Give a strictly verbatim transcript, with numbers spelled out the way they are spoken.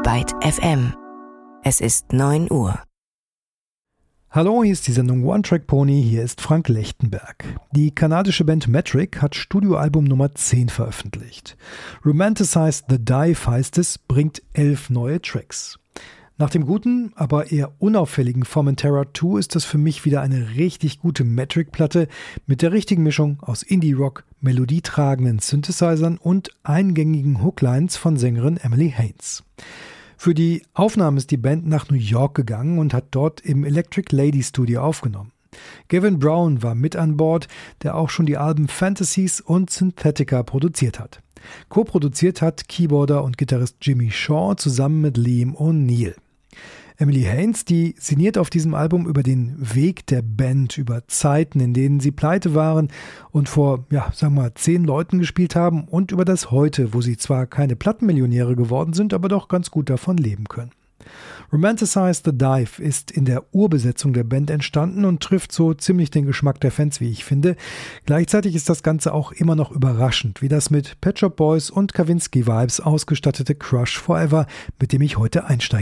Byte F M. Es ist neun Uhr. Hallo, hier ist die Sendung One Track Pony, hier ist Frank Lechtenberg. Die kanadische Band Metric hat Studioalbum Nummer zehn veröffentlicht. Romanticize the Dive heißt es, bringt elf neue Tracks. Nach dem guten, aber eher unauffälligen Formentera zwei ist das für mich wieder eine richtig gute Metric-Platte mit der richtigen Mischung aus Indie-Rock, melodietragenden Synthesizern und eingängigen Hooklines von Sängerin Emily Haines. Für die Aufnahme ist die Band nach New York gegangen und hat dort im Electric Lady Studio aufgenommen. Gavin Brown war mit an Bord, der auch schon die Alben Fantasies und Synthetica produziert hat. Co-produziert hat Keyboarder und Gitarrist Jimmy Shaw zusammen mit Liam O'Neill. Emily Haines, die sinniert auf diesem Album über den Weg der Band, über Zeiten, in denen sie pleite waren und vor, ja, sagen wir mal, zehn Leuten gespielt haben und über das Heute, wo sie zwar keine Plattenmillionäre geworden sind, aber doch ganz gut davon leben können. Romanticize the Dive ist in der Urbesetzung der Band entstanden und trifft so ziemlich den Geschmack der Fans, wie ich finde. Gleichzeitig ist das Ganze auch immer noch überraschend, wie das mit Pet Shop Boys und Kavinsky Vibes ausgestattete Crush Forever, mit dem ich heute einsteige.